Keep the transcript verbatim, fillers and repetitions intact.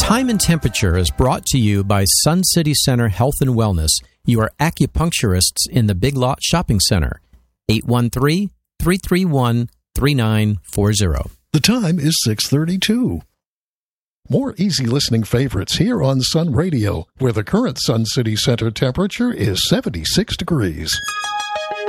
Time and Temperature is brought to you by Sun City Center Health and Wellness, your acupuncturists in the Big Lot Shopping Center. eight one three, three three one, three nine four zero. The time is six thirty-two. More easy listening favorites here on Sun Radio, where the current Sun City Center temperature is seventy-six degrees.